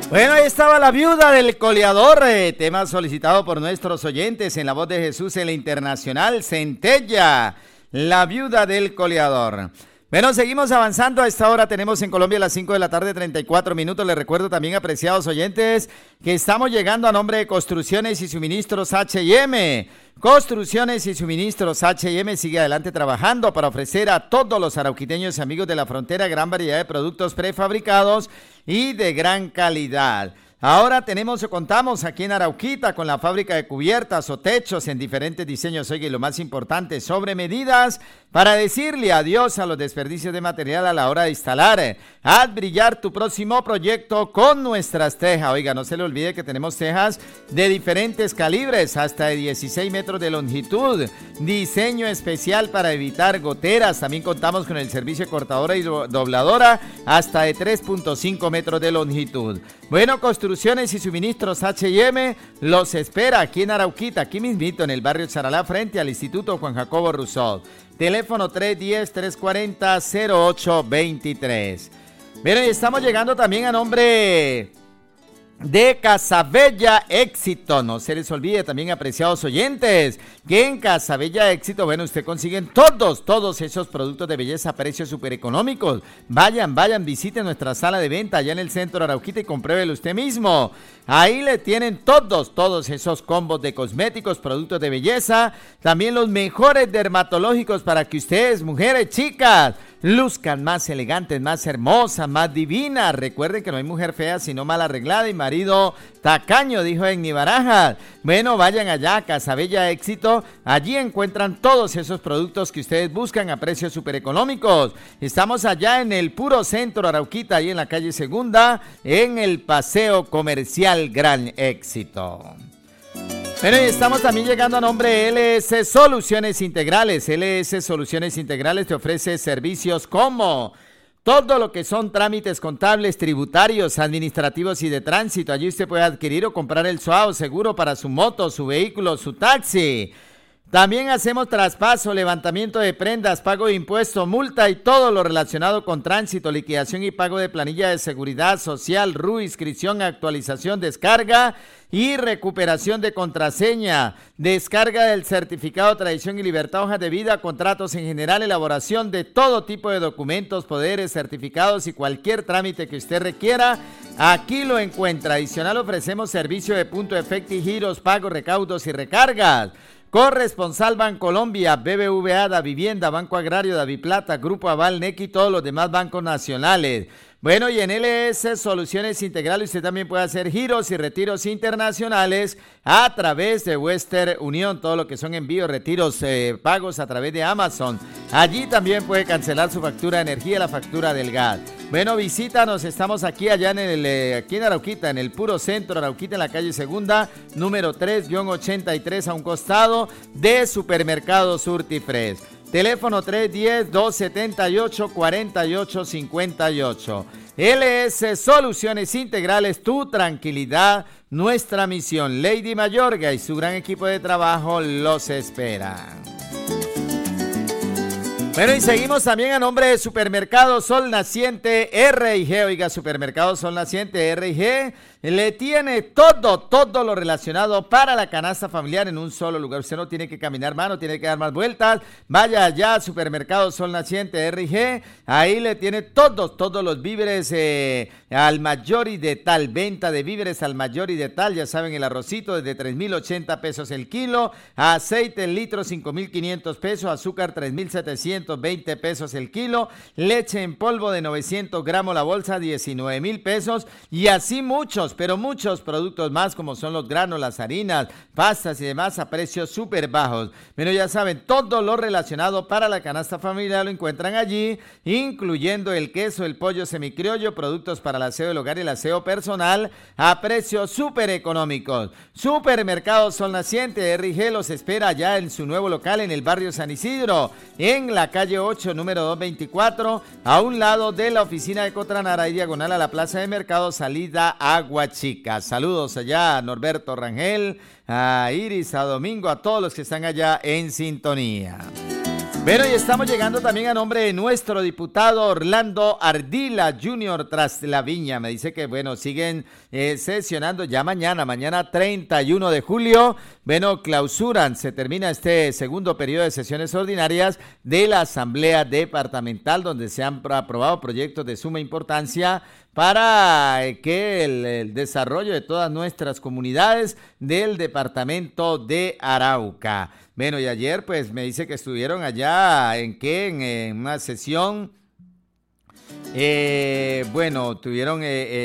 Bueno, ahí estaba La Viuda del Coleador, tema solicitado por nuestros oyentes en la voz de Jesús en la Internacional Centella, La Viuda del Coleador. Bueno, seguimos avanzando. A esta hora tenemos en Colombia las 5 de la tarde, 34 minutos. Les recuerdo también, apreciados oyentes, que estamos llegando a nombre de Construcciones y Suministros H&M. Construcciones y Suministros H&M sigue adelante trabajando para ofrecer a todos los arauquiteños y amigos de la frontera gran variedad de productos prefabricados y de gran calidad. Ahora contamos aquí en Arauquita con la fábrica de cubiertas o techos en diferentes diseños, oiga, y lo más importante, sobre medidas, para decirle adiós a los desperdicios de material a la hora de instalar. Haz brillar tu próximo proyecto con nuestras tejas. Oiga, no se le olvide que tenemos tejas de diferentes calibres, hasta de 16 metros de longitud, diseño especial para evitar goteras. También contamos con el servicio de cortadora y dobladora hasta de 3.5 metros de longitud. Bueno, Construcciones y Suministros H&M los espera aquí en Arauquita, aquí mismito en el barrio Charalá, frente al Instituto Juan Jacobo Rousseau. Teléfono 310-340-0823. Bueno, y estamos llegando también a nombre de Casabella Éxito. No se les olvide también, apreciados oyentes, que en Casabella Éxito, bueno, usted consiguen todos esos productos de belleza a precios súper económicos. Vayan, visiten nuestra sala de venta allá en el centro de Arauquita y compruébelo usted mismo. Ahí le tienen todos esos combos de cosméticos, productos de belleza, también los mejores dermatológicos para que ustedes, mujeres, chicas, luzcan más elegantes, más hermosas, más divinas. Recuerden que no hay mujer fea sino mal arreglada y marido tacaño, dijo Egni Barajas. Bueno, vayan allá a Casabella Éxito, allí encuentran todos esos productos que ustedes buscan a precios súper económicos. Estamos allá en el puro centro Arauquita, ahí en la calle Segunda, en el Paseo Comercial Gran Éxito. Bueno, y estamos también llegando a nombre de LS Soluciones Integrales. LS Soluciones Integrales te ofrece servicios como todo lo que son trámites contables, tributarios, administrativos y de tránsito. Allí usted puede adquirir o comprar el SOAO seguro para su moto, su vehículo, su taxi. También hacemos traspaso, levantamiento de prendas, pago de impuestos, multa y todo lo relacionado con tránsito, liquidación y pago de planilla de seguridad social, RU, inscripción, actualización, descarga y recuperación de contraseña, descarga del certificado de tradición y libertad, hojas de vida, contratos en general, elaboración de todo tipo de documentos, poderes, certificados y cualquier trámite que usted requiera. Aquí lo encuentra. Adicional, ofrecemos servicio de punto de efecto y giros, pagos, recaudos y recargas. Corresponsal Bancolombia, BBVA, Da Vivienda, Banco Agrario, Daviplata, Grupo Aval, NEC y todos los demás bancos nacionales. Bueno, y en LS Soluciones Integrales usted también puede hacer giros y retiros internacionales a través de Western Unión, todo lo que son envíos, retiros, pagos a través de Amazon. Allí también puede cancelar su factura de energía, la factura del gas. Bueno, visítanos, estamos aquí allá aquí en Arauquita, en el puro centro de Arauquita, en la calle Segunda, número 3-83, a un costado de Supermercado Surtifres. Teléfono 310-278-4858. LS Soluciones Integrales, tu tranquilidad, nuestra misión. Lady Mayorga y su gran equipo de trabajo los esperan. Bueno, y seguimos también a nombre de Supermercado Sol Naciente R&G. Oiga, Supermercado Sol Naciente R&G le tiene todo lo relacionado para la canasta familiar en un solo lugar. Usted no tiene que caminar más, no tiene que dar más vueltas. Vaya allá a Supermercado Sol Naciente R&G. Ahí le tiene todos los víveres al mayor y de tal. Venta de víveres al mayor y de tal. Ya saben, el arrocito desde 3,080 pesos el kilo. Aceite en litro 5,500 pesos. Azúcar 3,720 pesos el kilo. Leche en polvo de 900 gramos la bolsa, 19,000 pesos. Y así muchos productos más, como son los granos, las harinas, pastas y demás a precios súper bajos. Pero ya saben, todo lo relacionado para la canasta familiar lo encuentran allí, incluyendo el queso, el pollo semicriollo, productos para el aseo del hogar y el aseo personal a precios súper económicos. Supermercado Sol Naciente R&G los espera ya en su nuevo local en el barrio San Isidro, en la calle 8, número 224, a un lado de la oficina de Cotranara y diagonal a la plaza de mercado, salida Agua Chica. Saludos allá a Norberto Rangel, a Iris, a Domingo, a todos los que están allá en sintonía. Bueno, y estamos llegando también a nombre de nuestro diputado Orlando Ardila Jr. tras la Viña. Me dice que, bueno, siguen sesionando ya mañana 31 de julio. Bueno, clausuran, se termina este segundo periodo de sesiones ordinarias de la Asamblea Departamental, donde se han aprobado proyectos de suma importancia para que el desarrollo de todas nuestras comunidades del departamento de Arauca. Bueno, y ayer pues me dice que estuvieron allá en una sesión, tuvieron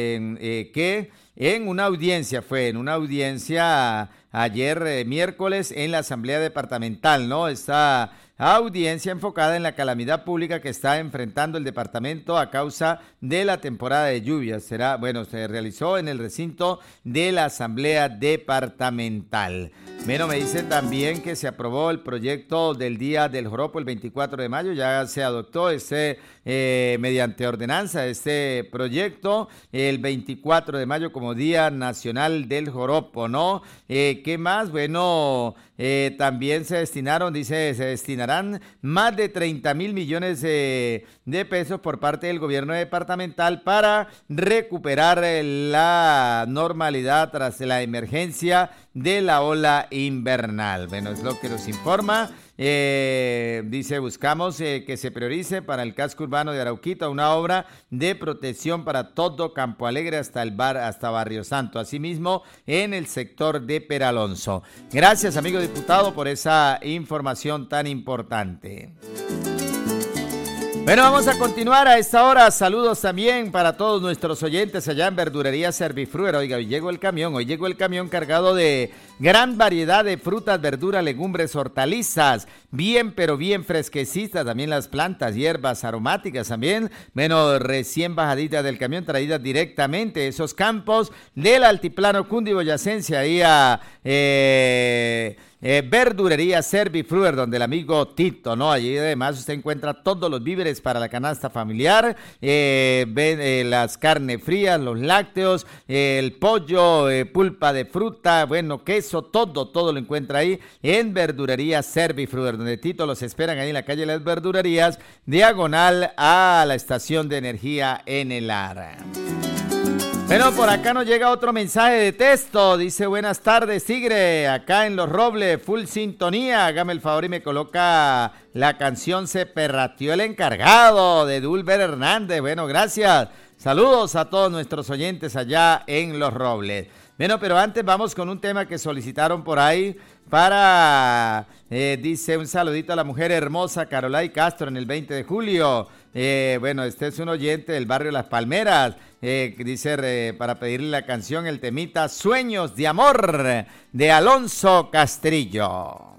en una audiencia ayer miércoles en la Asamblea Departamental, ¿no? Esta audiencia enfocada en la calamidad pública que está enfrentando el departamento a causa de la temporada de lluvias. Se realizó en el recinto de la Asamblea Departamental. Bueno, me dicen también que se aprobó el proyecto del Día del Joropo el 24 de mayo, ya se adoptó mediante ordenanza este proyecto el 24 de mayo como Día Nacional del Joropo, ¿no? ¿Qué más? Bueno, también se destinarán más de 30,000 millones de pesos por parte del gobierno departamental para recuperar la normalidad tras la emergencia de la ola invernal. Bueno, es lo que nos informa. Dice, buscamos que se priorice para el casco urbano de Arauquita una obra de protección para todo Campo Alegre hasta Barrio Santo, asimismo en el sector de Peralonso. Gracias, amigo diputado, por esa información tan importante. Bueno, vamos a continuar a esta hora. Saludos también para todos nuestros oyentes allá en Verdurería Servifruera. Oiga, hoy llegó el camión cargado de gran variedad de frutas, verduras, legumbres, hortalizas, pero bien fresquecitas, también las plantas, hierbas aromáticas también, recién bajaditas del camión, traídas directamente de esos campos del altiplano cundiboyacense, ahí a Verdurería Servifruer, donde el amigo Tito, ¿no? Allí además usted encuentra todos los víveres para la canasta familiar, las carnes frías, los lácteos, el pollo, pulpa de fruta, queso, todo lo encuentra ahí en Verdurería Servifruer, donde Tito los esperan ahí en la calle de las Verdurerías, diagonal a la estación de energía en el AR. Bueno, por acá nos llega otro mensaje de texto. Dice, buenas tardes, Tigre, acá en Los Robles, full sintonía. Hágame el favor y me coloca la canción Se Perrateó el Encargado de Dulber Hernández. Bueno, gracias. Saludos a todos nuestros oyentes allá en Los Robles. Bueno, pero antes vamos con un tema que solicitaron por ahí para, dice, un saludito a la mujer hermosa Carolay Castro en el 20 de julio. Este es un oyente del barrio Las Palmeras, dice para pedirle la canción, el temita Sueños de Amor de Alonso Castrillo.